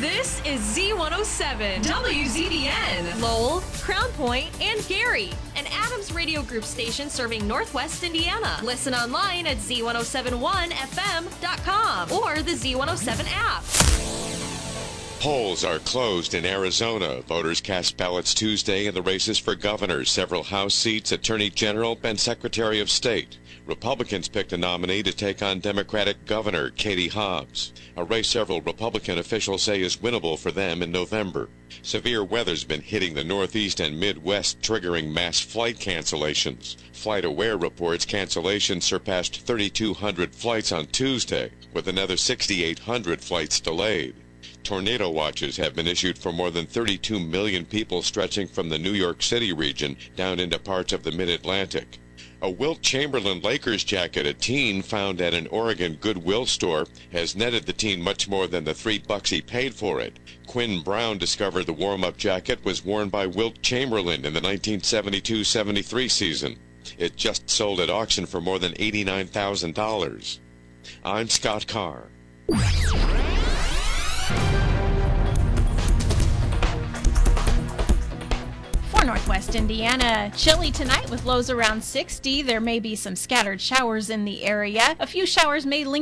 This is Z107, WZDN, Lowell, Crown Point, and Gary, an Adams Radio Group station serving Northwest Indiana. Listen online at Z1071FM.com or the Z107 app. Polls are closed in Arizona. Voters cast ballots Tuesday in the races for governor, several House seats, Attorney General, and Secretary of State. Republicans picked a nominee to take on Democratic Governor Katie Hobbs, a race several Republican officials say is winnable for them in November. Severe weather's been hitting the Northeast and Midwest, triggering mass flight cancellations. FlightAware reports cancellations surpassed 3,200 flights on Tuesday, with another 6,800 flights delayed. Tornado watches have been issued for more than 32 million people, stretching from the New York City region down into parts of the Mid-Atlantic. A Wilt Chamberlain Lakers jacket a teen found at an Oregon Goodwill store has netted the teen much more than the $3 he paid for it. Quinn Brown discovered the warm-up jacket was worn by Wilt Chamberlain in the 1972-73 season. It just sold at auction for more than $89,000. I'm Scott Carr. Northwest Indiana. Chilly tonight with lows around 60. There may be some scattered showers in the area. A few showers may linger